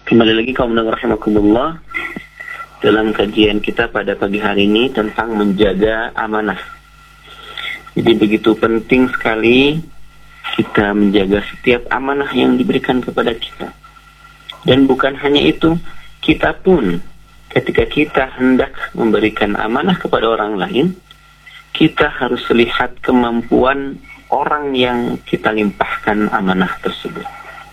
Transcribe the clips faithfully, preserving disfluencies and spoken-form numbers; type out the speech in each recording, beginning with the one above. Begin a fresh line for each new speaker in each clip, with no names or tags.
Kembali lagi kaum mendengar rahimakumullah dalam kajian kita pada pagi hari ini tentang menjaga amanah. Jadi begitu penting sekali kita menjaga setiap amanah yang diberikan kepada kita. Dan bukan hanya itu, kita pun ketika kita hendak memberikan amanah kepada orang lain, kita harus lihat kemampuan orang yang kita limpahkan amanah tersebut.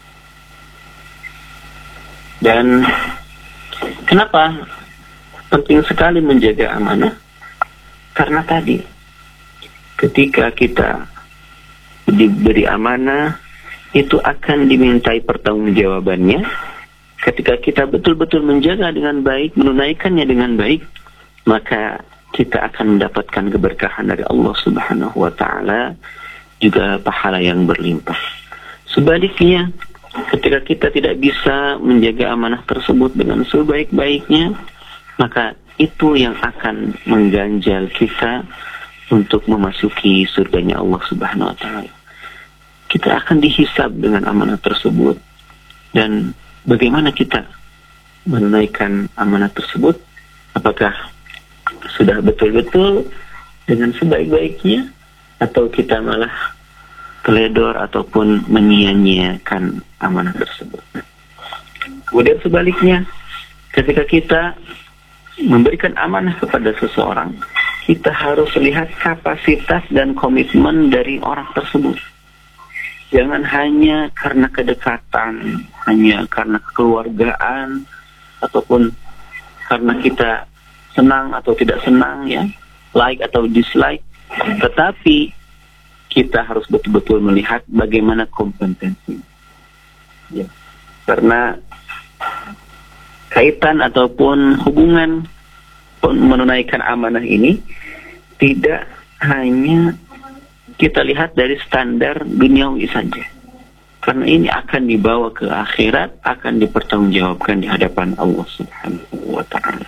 Dan kenapa penting sekali menjaga amanah? Karena tadi, ketika kita diberi amanah, itu akan dimintai pertanggungjawabannya. Ketika kita betul-betul menjaga dengan baik, menunaikannya dengan baik, maka kita akan mendapatkan keberkahan dari Allah Subhanahu wa Ta'ala, juga pahala yang berlimpah. Sebaliknya, ketika kita tidak bisa menjaga amanah tersebut dengan sebaik-baiknya, maka itu yang akan mengganjal kita untuk memasuki surganya Allah Subhanahu wa Ta'ala. Kita akan dihisab dengan amanah tersebut. Dan bagaimana kita menunaikan amanah tersebut? Apakah sudah betul-betul dengan sebaik-baiknya, atau kita malah teledor ataupun menyia-nyiakan amanah tersebut? Kemudian sebaliknya, ketika kita memberikan amanah kepada seseorang, kita harus lihat kapasitas dan komitmen dari orang tersebut. Jangan hanya karena kedekatan, hanya karena kekeluargaan, ataupun karena kita senang atau tidak senang, ya, like atau dislike, tetapi kita harus betul-betul melihat bagaimana kompetensi. Ya. Karena kaitan ataupun hubungan menunaikan amanah ini tidak hanya kita lihat dari standar duniawi saja. Karena ini akan dibawa ke akhirat, akan dipertanggungjawabkan di hadapan Allah Subhanahu wa Ta'ala.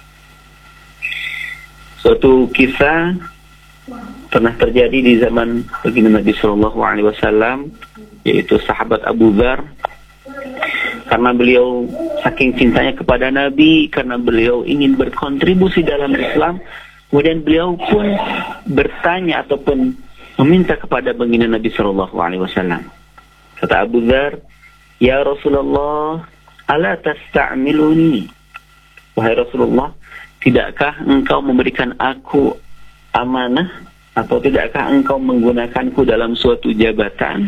Suatu kisah pernah terjadi di zaman baginda Nabi Shallallahu Alaihi Wasallam, yaitu sahabat Abu Dzar. Karena beliau saking cintanya kepada Nabi, karena beliau ingin berkontribusi dalam Islam, kemudian beliau pun bertanya ataupun meminta kepada baginda Nabi Shallallahu Alaihi Wasallam. Kata Abu Dzar, "Ya Rasulullah, ala tasta'miluni?" Wahai Rasulullah, tidakkah engkau memberikan aku amanah, atau tidakkah engkau menggunakanku dalam suatu jabatan?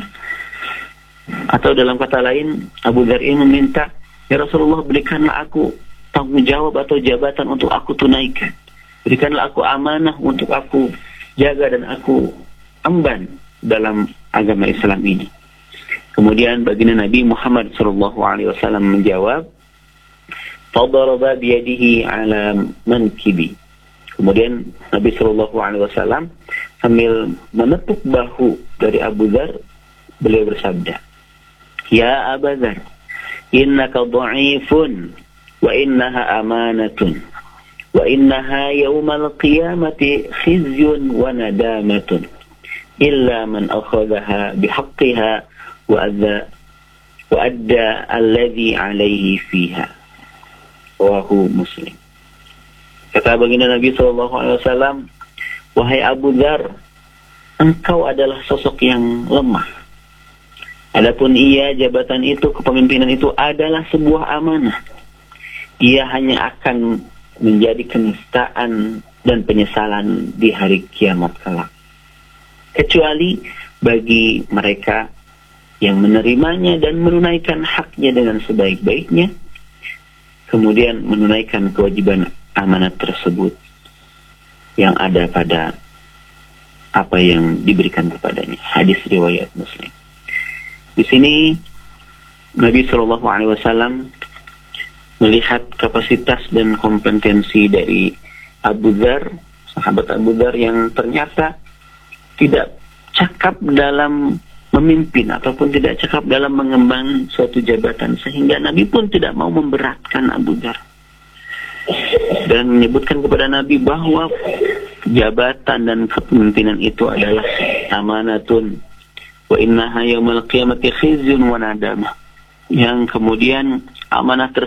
Atau dalam kata lain, Abu Dzar ini meminta, "Ya Rasulullah, berikanlah aku tanggung jawab atau jabatan untuk aku tunaikan. Berikanlah aku amanah untuk aku jaga dan aku emban dalam agama Islam ini." Kemudian baginda Nabi Muhammad sallallahu alaihi wasallam menjawab, "Fadaraba biyadihi ala mankibi." Kemudian Nabi sallallahu alaihi wasallam sambil menepuk bahu dari Abu Dzar, beliau bersabda, "Ya Abu Dzar, innaka dha'ifun wa innaha amanatun wa innaha yawmal qiyamati khizyun wa nadamatun illa man akhadhaha bihaqqiha wa adza wa adda alladhi alayhi fiha." Rawahu Muslim. Kata baginda Nabi sallallahu alaihi wasallam, "Wahai Abu Dzar, engkau adalah sosok yang lemah. Adapun ia, jabatan itu, kepemimpinan itu adalah sebuah amanah. Ia hanya akan menjadi kenistaan dan penyesalan di hari kiamat kelak. Kecuali bagi mereka yang menerimanya dan menunaikan haknya dengan sebaik-baiknya, kemudian menunaikan kewajiban amanat tersebut yang ada pada apa yang diberikan kepadanya." Hadis riwayat Muslim. Di sini Nabi Shallallahu Alaihi Wasallam melihat kapasitas dan kompetensi dari Abu Dzar, sahabat Abu Dzar yang ternyata tidak cakap dalam memimpin ataupun tidak cakap dalam mengemban suatu jabatan, sehingga Nabi pun tidak mau memberatkan Abu Dzar dan menyebutkan kepada Nabi bahwa jabatan dan kepemimpinan itu adalah amanatun wa innaha yaumal qiyamati khizyun wa nadamah, yang kemudian amanah tersebut